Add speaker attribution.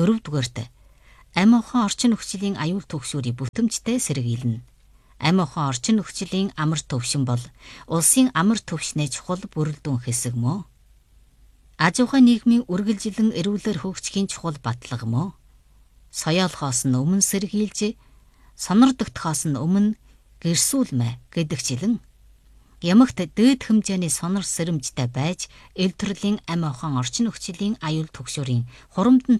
Speaker 1: 4-дүгээрт амь ухаан орчин нөхцөлийн аюул түвшүүрийг бүтэмжтэй сэргийлнэ. Амь ухаан орчин нөхцөлийн амар төвшин бол улсын амар төвшнээ чухал бүрэлдэхүүн хэсэг мөн. Аж ахуйн нийгмийн үргэлжилэн эрүүлэр хөгжихийн чухал батлага мөн. Соёолохоос нь өмнө сэргийлж, сонирдогдохоос нь өмнө гэрсүүлмэ гэдэгчлэн ямагт дээд хэмжээний сонор сэрэмжтэй байж, эл төрлийн амь ухаан орчин нөхцөлийн аюул түвшүүрийн хурамдан